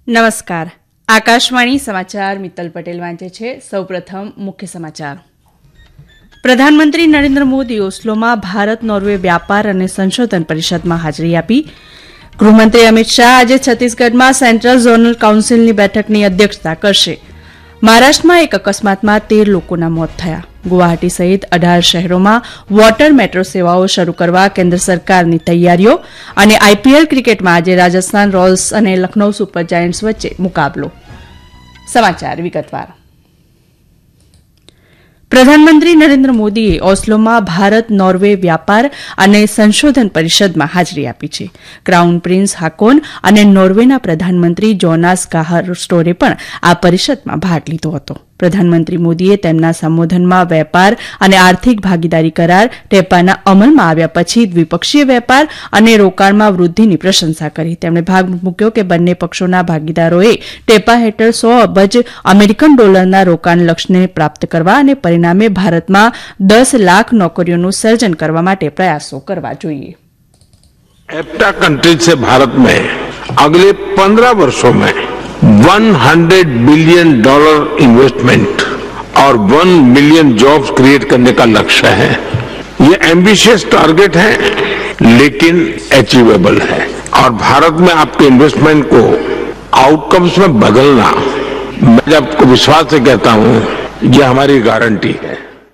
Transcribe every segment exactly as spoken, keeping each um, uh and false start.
નમસ્કાર. આકાશવાણી સમાચાર મિત્તલ પટેલ વાંચે છે. સૌપ્રથમ મુખ્ય સમાચાર. પ્રધાનમંત્રી નરેન્દ્ર મોદી ઓસ્લોમાં ભારત નોર્વે વ્યાપાર અને સંશોધન પરિષદમાં હાજરી આપી. ગૃહમંત્રી અમિત શાહ આજે છત્તીસગઢમાં સેન્ટ્રલ ઝોનલ કાઉન્સિલની બેઠકની અધ્યક્ષતા કરશે. મહારાષ્ટ્રમાં એક અકસ્માતમાં તેર લોકોના મોત થયા. ગુવાહાટી સહિત અઢાર શહેરોમાં વોટર મેટ્રો સેવાઓ શરૂ કરવા કેન્દ્ર સરકારની તૈયારીઓ. અને આઈપીએલ ક્રિકેટમાં આજે રાજસ્થાન રોયલ્સ અને લખનૌ સુપર જાયન્ટ્સ વચ્ચે મુકાબલો. સમાચાર વિગતવાર. પ્રધાનમંત્રી નરેન્દ્ર મોદીએ ઓસ્લોમાં ભારત નોર્વે વ્યાપાર અને સંશોધન પરિષદમાં હાજરી આપી છે. ક્રાઉન પ્રિન્સ હાકોન અને નોર્વેના પ્રધાનમંત્રી જોનાસ ગાહર સ્ટોરે પણ આ પરિષદમાં ભાગ લીધો હતો. પ્રધાનમંત્રી મોદીએ તેમના સંબોધનમાં વેપાર અને આર્થિક ભાગીદારી કરાર ટેપાના અમલમાં આવ્યા પછી દ્વિપક્ષીય વેપાર અને રોકાણમાં વૃદ્ધિની પ્રશંસા કરી. તેમણે ભાગ મૂક્યો કે બંને પક્ષોના ભાગીદારોએ ટેપા હેઠળ સો અબજ અમેરિકન ડોલરના રોકાણ લક્ષ્યને પ્રાપ્ત કરવા અને પરિણામે ભારતમાં દસ લાખ નોકરીઓનું સર્જન કરવા માટે પ્રયાસો કરવા જોઈએ. एफ्टा कंट्रीज से भारत में अगले पंद्रह वर्षों में सौ बिलियन डॉलर इन्वेस्टमेंट और वन मिलियन जॉब्स क्रिएट करने का लक्ष्य है. ये एम्बिशियस टारगेट है लेकिन अचीवेबल है और भारत में आपके इन्वेस्टमेंट को आउटकम्स में बदलना, मैं आपको विश्वास से कहता हूं, ये हमारी गारंटी है.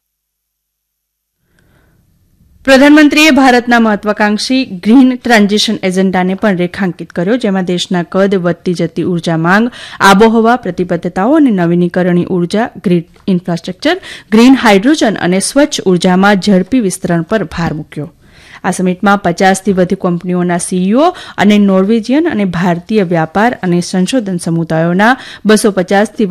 પ્રધાનમંત્રીએ ભારતના મહત્વાકાંક્ષી ગ્રીન ટ્રાન્ઝિશન એજન્ડાને પણ રેખાંકિત કર્યો, જેમાં દેશના કદ, વધતી જતી ઉર્જા માંગ, આબોહવા પ્રતિબદ્ધતાઓ અને નવીનીકરણીય ઉર્જા, ગ્રીડ ઇન્ફ્રાસ્ટ્રક્ચર, ગ્રીન હાઇડ્રોજન અને સ્વચ્છ ઉર્જામાં ઝડપી વિસ્તરણ પર ભાર મૂક્યો. આ સમિટમાં પચાસથી વધુ કંપનીઓના સીઈઓ અને નોર્વેજીયન અને ભારતીય વ્યાપાર અને સંશોધન સમુદાયોના બસો પચાસથી